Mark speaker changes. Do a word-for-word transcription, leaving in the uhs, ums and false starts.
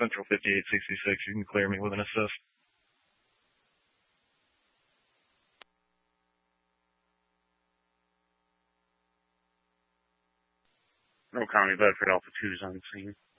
Speaker 1: Central fifty-eight sixty-six. You can clear me with an assist.
Speaker 2: No County Bedford Alpha two is on scene.